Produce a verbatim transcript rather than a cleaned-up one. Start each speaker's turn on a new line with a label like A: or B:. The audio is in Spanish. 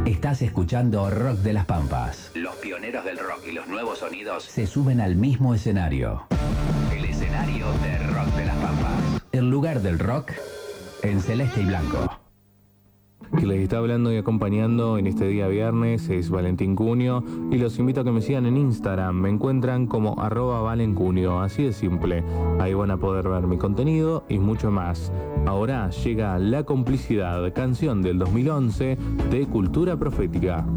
A: Estás escuchando Rock de las Pampas. Los pioneros del rock y los nuevos sonidos se suben al mismo escenario. El escenario de Rock de las Pampas. El lugar del rock en celeste y blanco.
B: Que les está hablando y acompañando en este día viernes es Valentín Cunio y los invito a que me sigan en Instagram. Me encuentran como arroba valencunio, así de simple. Ahí van a poder ver mi contenido y mucho más. Ahora llega La Complicidad, canción del dos mil once de Cultura Profética.